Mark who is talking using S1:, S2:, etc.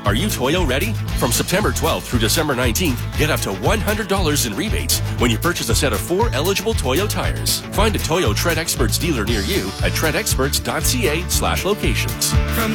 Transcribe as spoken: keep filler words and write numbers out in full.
S1: Are you Toyo ready? From September twelfth through December nineteenth, get up to one hundred dollars in rebates when you purchase a set of four eligible Toyo tires. Find a Toyo Tread Experts dealer near you at tread experts dot c a slash locations.
S2: From